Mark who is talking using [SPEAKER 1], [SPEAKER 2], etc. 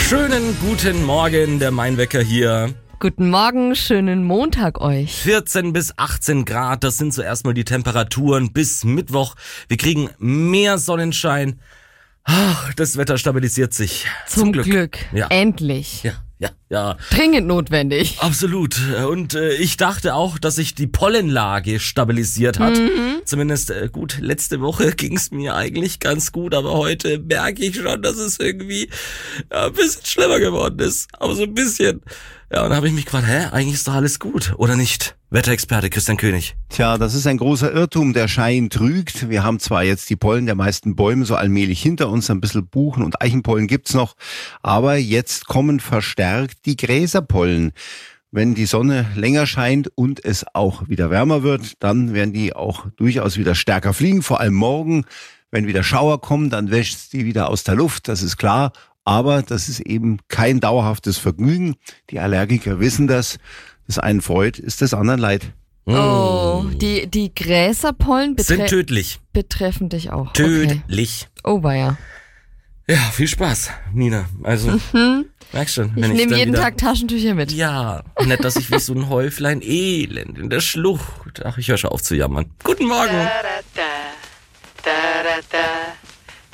[SPEAKER 1] Schönen guten Morgen, der Mainwecker hier.
[SPEAKER 2] Guten Morgen, schönen Montag euch.
[SPEAKER 1] 14 bis 18 Grad, das sind so erstmal die Temperaturen bis Mittwoch. Wir kriegen mehr Sonnenschein. Ach, das Wetter stabilisiert sich.
[SPEAKER 2] Zum Glück.
[SPEAKER 1] Ja.
[SPEAKER 2] Endlich.
[SPEAKER 1] Ja.
[SPEAKER 2] Dringend notwendig.
[SPEAKER 1] Absolut. Und ich dachte auch, dass sich die Pollenlage stabilisiert hat. Zumindest gut, letzte Woche ging es mir eigentlich ganz gut, aber heute merke ich schon, dass es irgendwie ein bisschen schlimmer geworden ist. Aber so ein bisschen. Ja, und dann habe ich mich gefragt, eigentlich ist doch alles gut, oder nicht? Wetterexperte Christian König.
[SPEAKER 3] Tja, das ist ein großer Irrtum. Der Schein trügt. Wir haben zwar jetzt die Pollen der meisten Bäume so allmählich hinter uns, ein bisschen Buchen- und Eichenpollen gibt's noch, aber jetzt kommen verstärkt die Gräserpollen. Wenn die Sonne länger scheint und es auch wieder wärmer wird, dann werden die auch durchaus wieder stärker fliegen, vor allem morgen. Wenn wieder Schauer kommen, dann wäscht die wieder aus der Luft, das ist klar. Aber das ist eben kein dauerhaftes Vergnügen. Die Allergiker wissen das. Das einen freut, ist des anderen leid.
[SPEAKER 2] Oh, die Gräserpollen
[SPEAKER 1] Sind tödlich.
[SPEAKER 2] betreffen dich auch.
[SPEAKER 1] Tödlich.
[SPEAKER 2] Okay. Oh, weia.
[SPEAKER 1] Ja, viel Spaß, Nina. Also, merkst schon.
[SPEAKER 2] Ich
[SPEAKER 1] wenn
[SPEAKER 2] nehme
[SPEAKER 1] dann
[SPEAKER 2] jeden
[SPEAKER 1] wieder,
[SPEAKER 2] Tag Taschentücher mit.
[SPEAKER 1] Ja, nicht, dass ich wie so ein Häuflein Elend in der Schlucht. Ach, ich höre schon auf zu jammern. Guten Morgen.
[SPEAKER 4] Da, da, da, da, da, da.